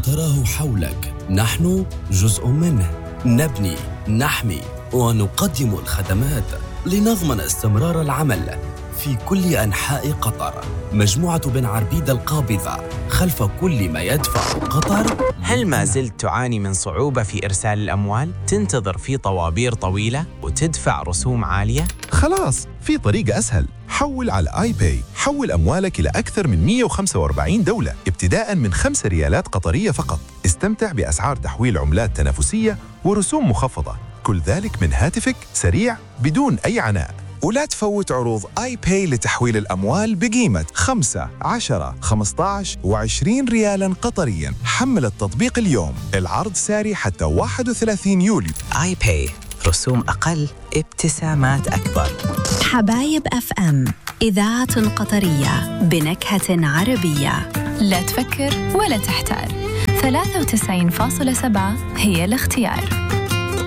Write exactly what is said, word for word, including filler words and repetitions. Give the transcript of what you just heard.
تراه حولك نحن جزء منه. نبني، نحمي ونقدم الخدمات لنضمن استمرار العمل في كل أنحاء قطر. مجموعة بن عربيدة القابضة خلف كل ما يدفع قطر. هل ما زلت تعاني من صعوبة في إرسال الأموال؟ تنتظر في طوابير طويلة وتدفع رسوم عالية؟ خلاص، في طريقة أسهل. حول على آي باي. حول أموالك إلى أكثر من مئة وخمسة وأربعين دولة ابتداء من خمس ريالات قطرية فقط. استمتع بأسعار تحويل عملات تنافسية ورسوم مخفضة، كل ذلك من هاتفك، سريع بدون أي عناء. ولا تفوت عروض آي باي لتحويل الأموال بقيمة خمسة، عشرة، خمسة عشر وعشرين ريالاً قطرياً. حمل التطبيق اليوم، العرض ساري حتى واحد وثلاثين يوليو. آي باي، رسوم أقل، ابتسامات أكبر. حبايب أف أم، إذاعة قطرية بنكهة عربية. لا تفكر ولا تحتار، ثلاثة وتسعين فاصلة سبعة هي الاختيار.